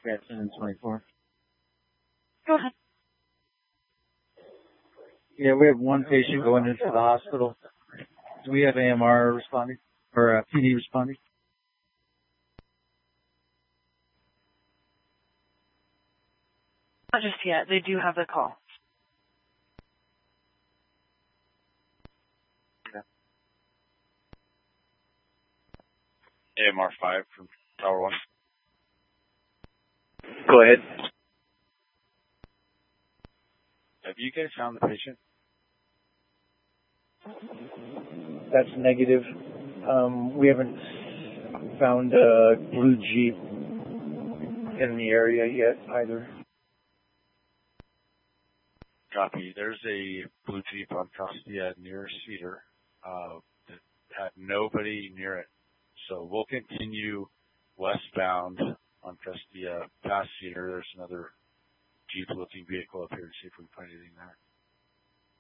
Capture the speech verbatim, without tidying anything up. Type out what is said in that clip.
Gatson in twenty-four. Go ahead. Yeah, we have one patient going into the hospital. Do we have A M R responding or uh, P D responding? Not just yet. They do have the call. Okay. A M R five from Tower one. Go ahead. Have you guys found the patient? That's negative. Um, we haven't found a blue Jeep in the area yet either. Copy. There's a blue Jeep on Castilla near Cedar uh, that had nobody near it. So we'll continue westbound on Castilla past Cedar. There's another Jeep-looking vehicle up here to see if we can find anything there.